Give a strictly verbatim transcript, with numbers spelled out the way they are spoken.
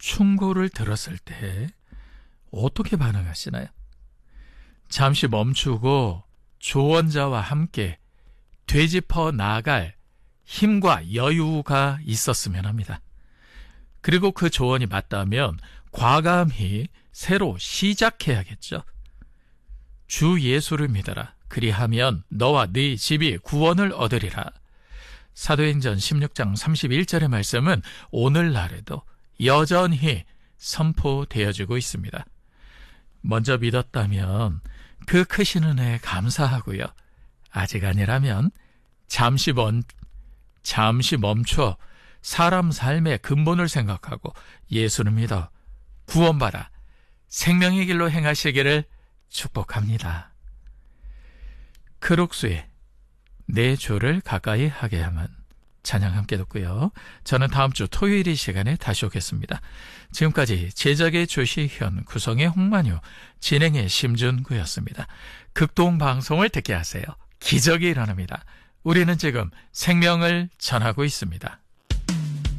충고를 들었을 때 어떻게 반응하시나요? 잠시 멈추고 조언자와 함께 되짚어 나아갈 힘과 여유가 있었으면 합니다. 그리고 그 조언이 맞다면 과감히 새로 시작해야겠죠. 주 예수를 믿어라. 그리하면 너와 네 집이 구원을 얻으리라. 사도행전 십육 장 삼십일 절의 말씀은 오늘날에도 여전히 선포되어지고 있습니다. 먼저 믿었다면 그 크신 은혜에 감사하고요. 아직 아니라면 잠시 멈, 잠시 멈춰 사람 삶의 근본을 생각하고 예수를 믿어 구원받아 생명의 길로 행하시기를 축복합니다. 크룩스의 내 주를 가까이 하게 함은 찬양 함께 듣고요. 저는 다음 주 토요일 이 시간에 다시 오겠습니다. 지금까지 제작의 조시현, 구성의 홍만유, 진행의 심준구였습니다. 극동방송을 듣게 하세요. 기적이 일어납니다. 우리는 지금 생명을 전하고 있습니다.